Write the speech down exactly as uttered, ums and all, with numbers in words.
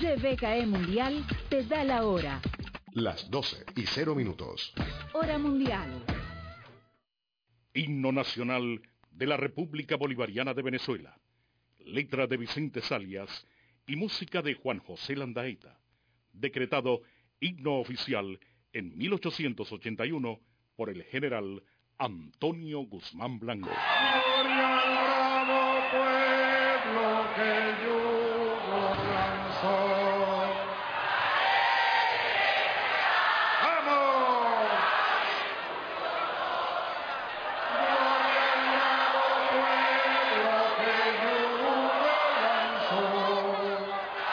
Y B K E Mundial te da la hora. Las doce y cero minutos. Hora mundial. Himno nacional de la República Bolivariana de Venezuela. Letra de Vicente Salias y música de Juan José Landaeta. Decretado himno oficial en mil ochocientos ochenta y uno por el general Antonio Guzmán Blanco. Gloria al bravo pueblo que yo